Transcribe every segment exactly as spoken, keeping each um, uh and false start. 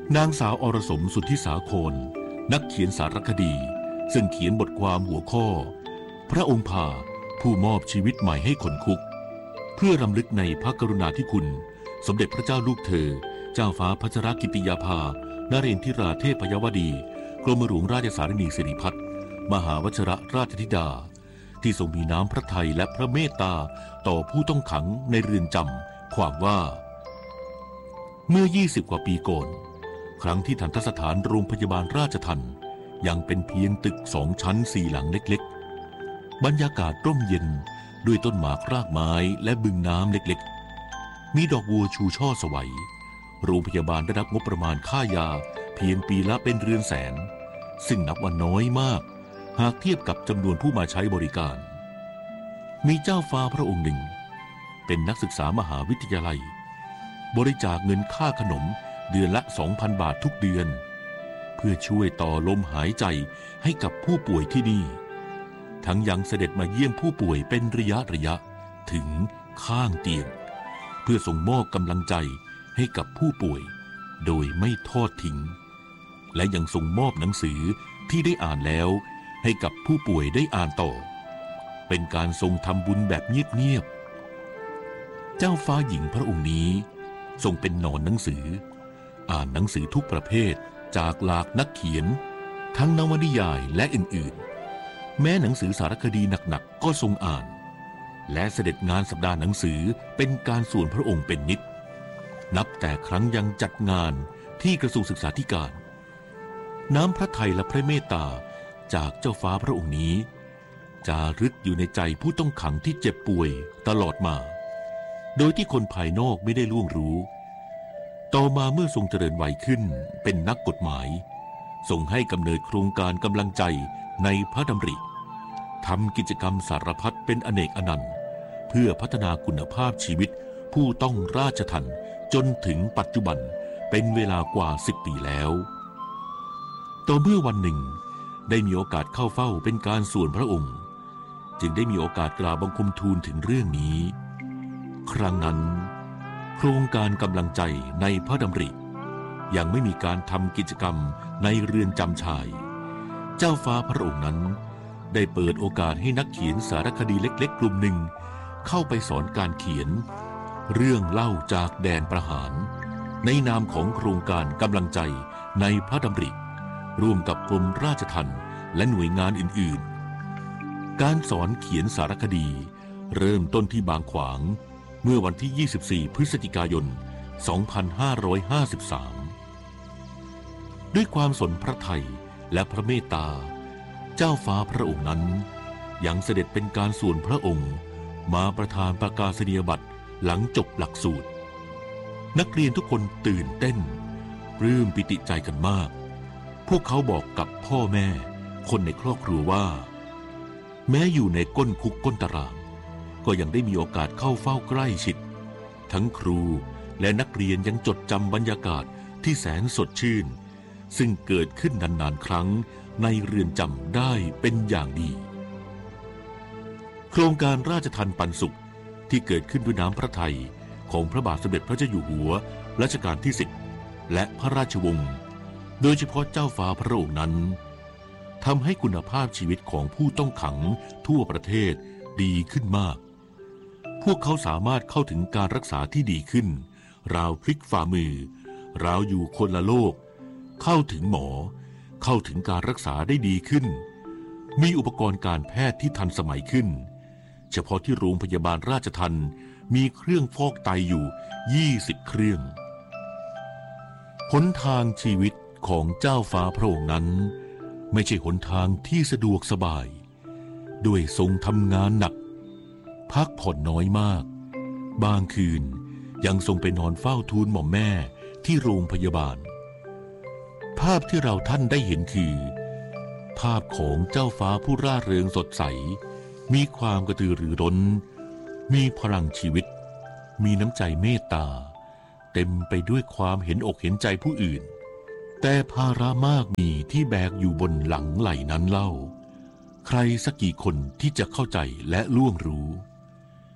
นางสาวอรสมสุทธิสาครนักเขียนสารคดีซึ่งเขียนบทความหัวข้อพระองค์ผ่าผู้มอบชีวิตใหม่ให้คนคุกเพื่อรำลึกในพระกรุณาธิคุณสมเด็จพระเจ้าลูกเธอเจ้าฟ้าพัชรกิติยาภานเรนทิราเทพยวดีกรมหลวงราชสารินีสิริพัฒน์มหาวชิรราชธิดาที่ทรงมีน้ำพระทัยและพระเมตตาต่อผู้ต้องขังในเรือนจำความว่าเมื่อยี่สิบกว่าปีก่อนครั้งที่ทันตสถานโรงพยาบาลราชทัณฑ์ยังเป็นเพียงตึกสองชั้นสี่หลังเล็กๆบรรยากาศร่มเย็นด้วยต้นหมากรากไม้และบึงน้ำเล็กๆมีดอกบัวชูช่อสวัยโรงพยาบาลได้รับงบประมาณค่ายาเพียงปีละเป็นเรือนแสนซึ่งนับว่าน้อยมากหากเทียบกับจำนวนผู้มาใช้บริการมีเจ้าฟ้าพระองค์หนึ่งเป็นนักศึกษามหาวิทยาลัยบริจาคเงินค่าขนมเดือนละ สองพัน บาททุกเดือนเพื่อช่วยต่อลมหายใจให้กับผู้ป่วยที่นี่ทั้งยังเสด็จมาเยี่ยมผู้ป่วยเป็นระยะระยะถึงข้างเตียงเพื่อส่งมอบกำลังใจให้กับผู้ป่วยโดยไม่ทอดทิ้งและยังส่งมอบหนังสือที่ได้อ่านแล้วให้กับผู้ป่วยได้อ่านต่อเป็นการทรงทำบุญแบบเงียบๆเจ้าฟ้าหญิงพระองค์นี้ทรงเป็นหนอนหนังสืออ่านหนังสือทุกประเภทจากหลากนักเขียนทั้งนวนิยายและอื่นๆแม้หนังสือสารคดีหนักๆก็ทรงอ่านและเสด็จงานสัปดาห์หนังสือเป็นการส่วนพระองค์เป็นนิดนับแต่ครั้งยังจัดงานที่กระทรวงศึกษาธิการน้ำพระทัยและพระเมตตาจากเจ้าฟ้าพระองค์นี้จารึกอยู่ในใจผู้ต้องขังที่เจ็บป่วยตลอดมาโดยที่คนภายนอกไม่ได้ล่วงรู้ต่อมาเมื่อทรงเจริญวัยขึ้นเป็นนักกฎหมายทรงให้กำเนิดโครงการกำลังใจในพระดำริทำกิจกรรมสารพัดเป็นอเนกอนันต์เพื่อพัฒนาคุณภาพชีวิตผู้ต้องราชทัณฑ์จนถึงปัจจุบันเป็นเวลากว่าสิบปีแล้วต่อเมื่อวันหนึ่งได้มีโอกาสเข้าเฝ้าเป็นการส่วนพระองค์จึงได้มีโอกาสกราบบังคมทูลถึงเรื่องนี้ครั้งนั้นโครงการกำลังใจในพระดำริยังไม่มีการทำกิจกรรมในเรือนจำชายเจ้าฟ้าพระองค์นั้นได้เปิดโอกาสให้นักเขียนสารคดีเล็กๆกลุ่มหนึ่งเข้าไปสอนการเขียนเรื่องเล่าจากแดนประหารในนามของโครงการกำลังใจในพระดำริร่วมกับกรมราชทัณฑ์และหน่วยงานอื่นๆการสอนเขียนสารคดีเริ่มต้นที่บางขวางเมื่อวันที่ยี่สิบสี่พฤศจิกายนสองพันห้าร้อยห้าสิบสามด้วยความสนพระทัยและพระเมตตาเจ้าฟ้าพระองค์นั้นยังเสด็จเป็นการส่วนพระองค์มาประทานประกาศนียบัตรหลังจบหลักสูตรนักเรียนทุกคนตื่นเต้นปลื้มปิติใจกันมากพวกเขาบอกกับพ่อแม่คนในครอบครัวว่าแม้อยู่ในก้นคุกก้นตารางก็ยังได้มีโอกาสเข้าเฝ้าใกล้ชิดทั้งครูและนักเรียนยังจดจำบรรยากาศที่แสนสดชื่นซึ่งเกิดขึ้นนานๆครั้งในเรือนจำได้เป็นอย่างดีโครงการราชทัณฑ์ปันสุขที่เกิดขึ้นด้วยน้ำพระทัยของพระบาทสมเด็จพระเจ้าอยู่หัวรัชกาลที่สิบและพระราชวงศ์โดยเฉพาะเจ้าฟ้าพระองค์นั้นทำให้คุณภาพชีวิตของผู้ต้องขังทั่วประเทศดีขึ้นมากพวกเขาสามารถเข้าถึงการรักษาที่ดีขึ้นราวพลิกฝ่ามือราวอยู่คนละโลกเข้าถึงหมอเข้าถึงการรักษาได้ดีขึ้นมีอุปกรณ์การแพทย์ที่ทันสมัยขึ้นเฉพาะที่โรงพยาบาลราชทัณฑ์มีเครื่องฟอกไตอยู่ยี่สิบเครื่องหนทางชีวิตของเจ้าฟ้าพระองค์นั้นไม่ใช่หนทางที่สะดวกสบายด้วยทรงทำงานหนักพักผ่อนน้อยมากบางคืนยังทรงไปนอนเฝ้าทูลหม่อมแม่ที่โรงพยาบาลภาพที่เราท่านได้เห็นคือภาพของเจ้าฟ้าผู้ร่าเริงสดใสมีความกระตือรือร้นมีพลังชีวิตมีน้ำใจเมตตาเต็มไปด้วยความเห็นอกเห็นใจผู้อื่นแต่ภาระมากมีที่แบกอยู่บนหลังไหล่นั้นเล่าใครสักกี่คนที่จะเข้าใจและล่วงรู้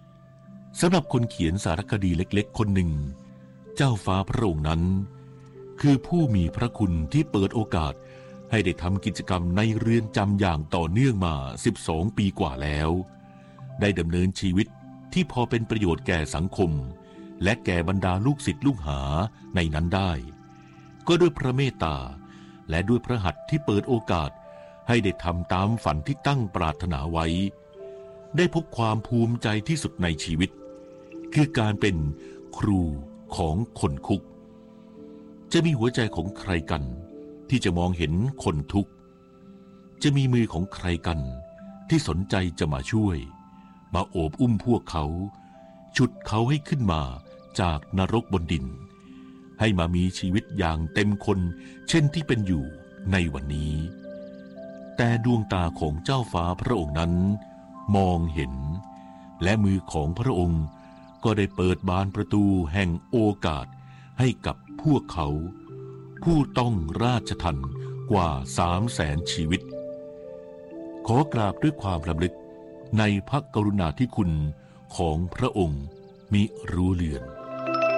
สำหรับคนเขียนสารคดีเล็กๆคนหนึ่งเจ้าฟ้าพระองค์นั้นคือผู้มีพระคุณที่เปิดโอกาสให้ได้ทำกิจกรรมในเรือนจำอย่างต่อเนื่องมาสิบสองปีกว่าแล้วได้ดำเนินชีวิตที่พอเป็นประโยชน์แก่สังคมและแก่บรรดาลูกศิษย์ลูกหาในนั้นได้ก็ด้วยพระเมตตาและด้วยพระหัตถ์ที่เปิดโอกาสให้ได้ทำตามฝันที่ตั้งปรารถนาไว้ได้พบความภูมิใจที่สุดในชีวิตคือการเป็นครูของคนคุกจะมีหัวใจของใครกันที่จะมองเห็นคนทุกข์จะมีมือของใครกันที่สนใจจะมาช่วยมาโอบอุ้มพวกเขาฉุดเขาให้ขึ้นมาจากนรกบนดินให้มามีชีวิตอย่างเต็มคนเช่นที่เป็นอยู่ในวันนี้แต่ดวงตาของเจ้าฟ้าพระองค์นั้นมองเห็นและมือของพระองค์ก็ได้เปิดบานประตูแห่งโอกาสให้กับพวกเขาผู้ต้องราชทัณฑ์กว่าสามแสนชีวิตขอกราบด้วยความรำลึกในพระกรุณาธิคุณของพระองค์มิรู้เลือน